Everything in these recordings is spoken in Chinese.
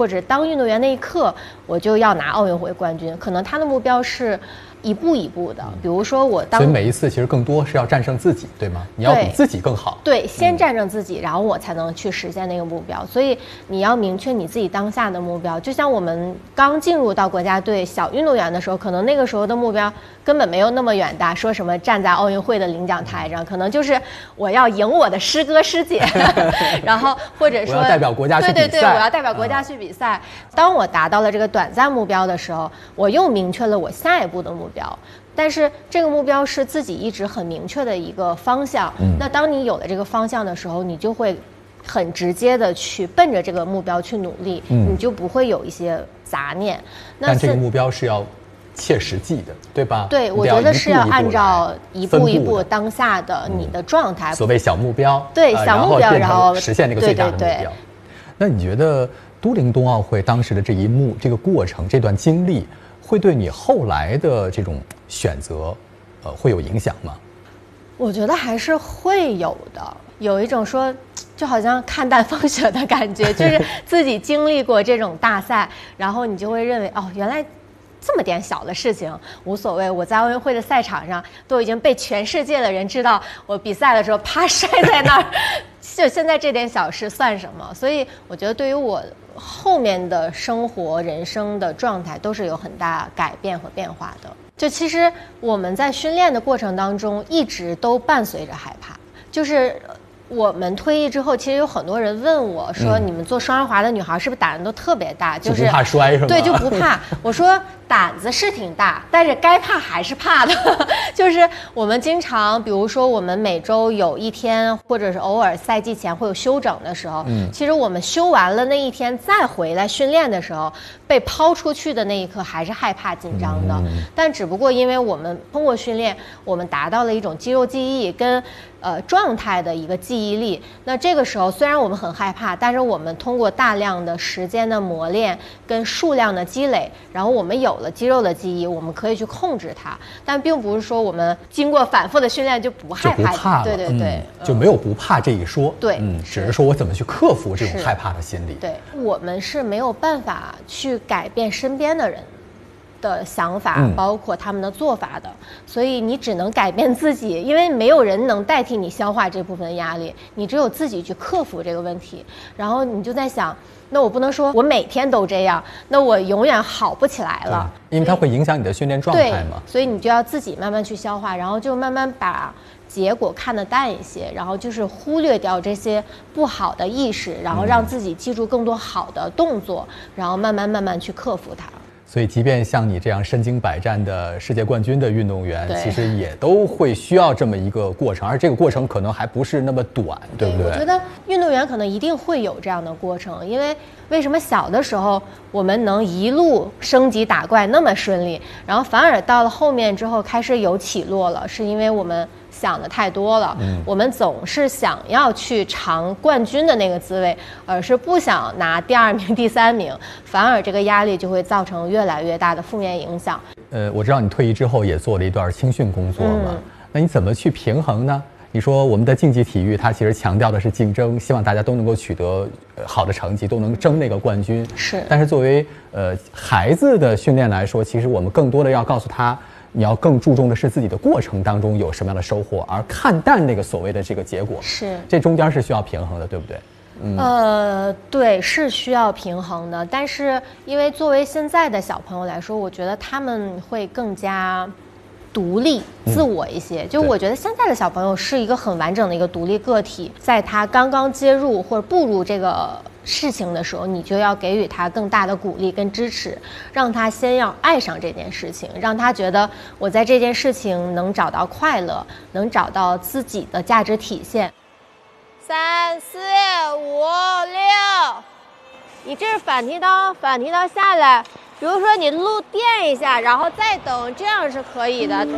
或者当运动员那一刻我就要拿奥运会冠军，可能他的目标是一步一步的，比如说我当， 所以每一次其实更多是要战胜自己，对吗？你要比自己更好。 对，先战胜自己，然后我才能去实现那个目标。所以你要明确你自己当下的目标。就像我们刚进入到国家队小运动员的时候，可能那个时候的目标根本没有那么远大，说什么站在奥运会的领奖台上，可能就是我要赢我的师哥师姐，然后或者说我要代表国家去比赛。 对，我要代表国家去比赛。当我达到了这个短暂目标的时候，我又明确了我下一步的目标。但是这个目标是自己一直很明确的一个方向，那当你有了这个方向的时候，你就会很直接的去奔着这个目标去努力，你就不会有一些杂念。 但这个目标是要切实际的，对吧？ 对，我觉得是要按照一步一步当下的你的状态， 所谓小目标， 对，小目标，然后实现那个最大的目标。那你觉得都灵冬奥会当时的这一幕、这个过程、这段经历，会对你后来的这种选择，会有影响吗？ 我觉得还是会有的，有一种说，就好像看淡风雪的感觉，就是自己经历过这种大赛，然后你就会认为，哦，原来这么点小的事情无所谓，我在奥运会的赛场上都已经被全世界的人知道，我比赛的时候啪摔在那儿，就现在这点小事算什么？所以我觉得对于我后面的生活人生的状态都是有很大改变和变化的。就其实我们在训练的过程当中一直都伴随着害怕，就是我们退役之后，其实有很多人问我说，你们做双人滑的女孩是不是胆子都特别大，就是不怕摔是吗？ 对，就不怕。我说胆子是挺大，但是该怕还是怕的。就是我们经常，比如说我们每周有一天，或者是偶尔赛季前会有休整的时候，其实我们休完了那一天再回来训练的时候，被抛出去的那一刻还是害怕紧张的。但只不过因为我们通过训练，我们达到了一种肌肉记忆跟状态的一个记忆力。那这个时候虽然我们很害怕，但是我们通过大量的时间的磨练跟数量的积累，然后我们有了肌肉的记忆，我们可以去控制它。但并不是说我们经过反复的训练就不害怕，对对对， 就没有不怕这一说。 对， 只是说我怎么去克服这种害怕的心理。 对，我们是没有办法去改变身边的人的想法，包括他们的做法的，所以你只能改变自己，因为没有人能代替你消化这部分压力，你只有自己去克服这个问题。然后你就在想，那我不能说我每天都这样，那我永远好不起来了， 因为它会影响你的训练状态嘛。 所以你就要自己慢慢去消化，然后就慢慢把结果看得淡一些，然后就是忽略掉这些不好的意识，然后让自己记住更多好的动作，然后慢慢去克服它。 所以即便像你这样身经百战的世界冠军的运动员，其实也都会需要这么一个过程，而这个过程可能还不是那么短，对不对？ 我觉得运动员可能一定会有这样的过程，因为为什么小的时候我们能一路升级打怪那么顺利，然后反而到了后面之后开始有起落了，是因为我们想的太多了，我们总是想要去尝冠军的那个滋味，而是不想拿第2名、第3名，反而这个压力就会造成越来越大的负面影响。 我知道你退役之后也做了一段青训工作嘛，那你怎么去平衡呢？你说我们的竞技体育它其实强调的是竞争，希望大家都能够取得好的成绩，都能争那个冠军。 是。 但是作为孩子的训练来说，其实我们更多的要告诉他，你要更注重的是自己的过程当中有什么样的收获，而看淡那个所谓的这个结果。 是。这中间是需要平衡的，对不对？ 对，是需要平衡的。但是因为作为现在的小朋友来说，我觉得他们会更加独立自我一些，就我觉得现在的小朋友是一个很完整的一个独立个体，在他刚刚接入或者步入这个事情的时候，你就要给予他更大的鼓励跟支持，让他先要爱上这件事情，让他觉得我在这件事情能找到快乐，能找到自己的价值体现。3、4、5、6，你这是反提刀下来，比如说你路垫一下，然后再蹬，这样是可以的。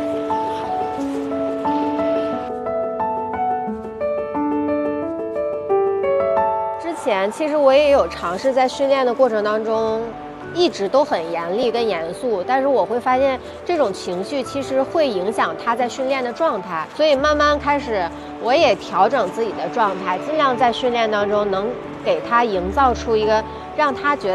之前其实我也有尝试在训练的过程当中一直都很严厉跟严肃，但是我会发现这种情绪其实会影响他在训练的状态，所以慢慢开始我也调整自己的状态，尽量在训练当中能给他营造出一个让他觉得